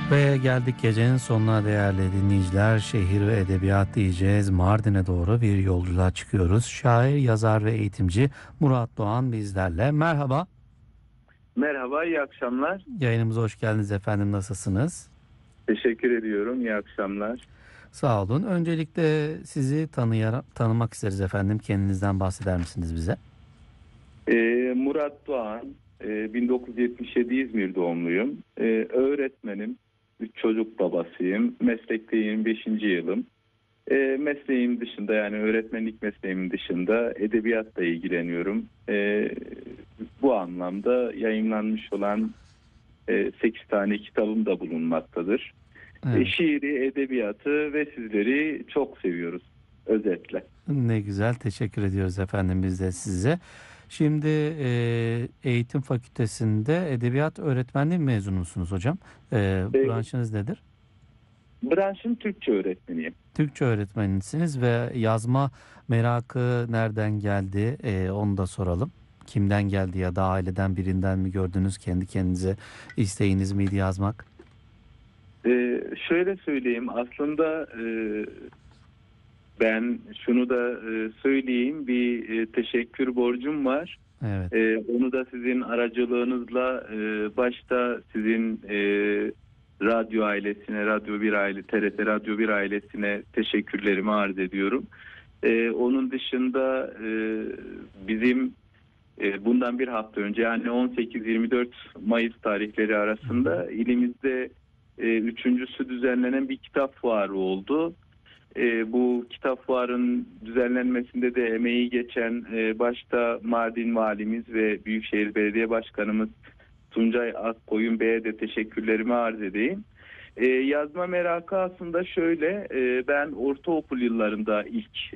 Ve geldik gecenin sonuna değerli dinleyiciler. Şehir ve edebiyat diyeceğiz. Mardin'e doğru bir yolculuğa çıkıyoruz. Şair, yazar ve eğitimci Murat Doğan bizlerle. Merhaba. Merhaba, iyi akşamlar. Yayınımıza hoş geldiniz efendim. Nasılsınız? Teşekkür ediyorum, iyi akşamlar. Sağ olun. Öncelikle sizi tanımak isteriz efendim. Kendinizden bahseder misiniz bize? Murat Doğan, 1977 İzmir doğumluyum. Öğretmenim, 3 çocuk babasıyım. Meslekteyim, 5. yılım. Mesleğim dışında, yani öğretmenlik mesleğimin dışında edebiyatla ilgileniyorum. Bu anlamda yayımlanmış olan 8 tane kitabım da bulunmaktadır. Evet. Şiiri, edebiyatı ve sizleri çok seviyoruz, özetle. Ne güzel. Teşekkür ediyoruz efendim biz de size. Şimdi eğitim fakültesinde edebiyat öğretmenliği mezunu musunuz hocam? E, Branşınız nedir? Branşım Türkçe öğretmeniyim. Türkçe öğretmenisiniz ve yazma merakı nereden geldi? Onu da soralım. Kimden geldi ya da aileden birinden mi gördünüz? Kendi kendinize isteğiniz miydi yazmak? Şöyle söyleyeyim, aslında ben şunu da söyleyeyim, bir teşekkür borcum var. Evet. Onu da sizin aracılığınızla başta sizin radyo ailesine, Radyo 1 aile, TRT Radyo 1 ailesine teşekkürlerimi arz ediyorum. Onun dışında bizim bundan bir hafta önce, yani 18-24 Mayıs tarihleri arasında ilimizde üçüncüsü düzenlenen bir kitap fuarı oldu. Bu kitap fuarının düzenlenmesinde de emeği geçen başta Mardin Valimiz ve Büyükşehir Belediye Başkanımız Tuncay Akkoyun Bey'e de teşekkürlerimi arz edeyim. Yazma merakı aslında şöyle, ben ortaokul yıllarında ilk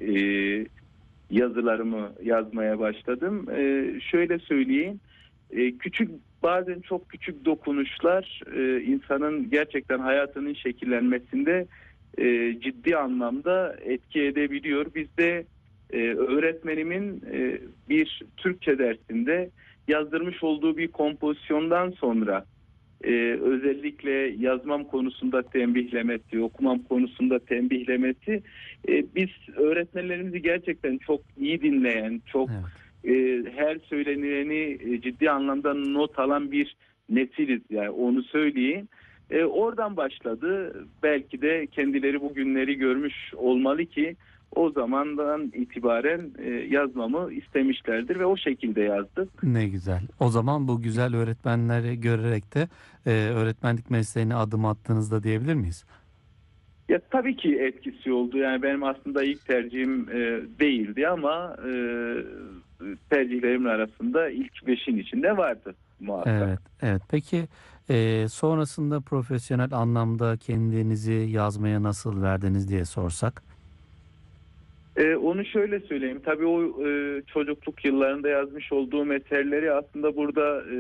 yazılarımı yazmaya başladım. Şöyle söyleyeyim, küçük, bazen çok küçük dokunuşlar insanın gerçekten hayatının şekillenmesinde ciddi anlamda etki edebiliyor. Biz de öğretmenimin bir Türkçe dersinde yazdırmış olduğu bir kompozisyondan sonra özellikle yazmam konusunda tembihlemesi, okumam konusunda tembihlemesi, biz öğretmenlerimizi gerçekten çok iyi dinleyen, çok Evet. her söyleneni ciddi anlamda not alan bir nesiliz, yani onu söyleyeyim. Oradan başladı. Belki de kendileri bu günleri görmüş olmalı ki o zamandan itibaren yazmamı istemişlerdir ve o şekilde yazdık. Ne güzel. O zaman bu güzel öğretmenleri görerek de öğretmenlik mesleğine adım attığınızda diyebilir miyiz? Ya tabii ki etkisi oldu. Yani benim aslında ilk tercihim değildi ama tercihlerimin arasında ilk 5'in içinde vardı Evet, muhakkak. evet. Peki sonrasında profesyonel anlamda kendinizi yazmaya nasıl verdiniz diye sorsak? Onu şöyle söyleyeyim. Tabii o çocukluk yıllarında yazmış olduğum eserleri aslında burada